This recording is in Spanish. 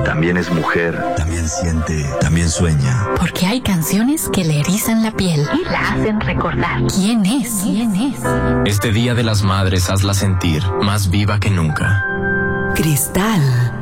también es mujer, también siente, también sueña. Porque hay canciones que le erizan la piel y la hacen recordar quién es. Este Día de las Madres hazla sentir más viva que nunca. Cristal.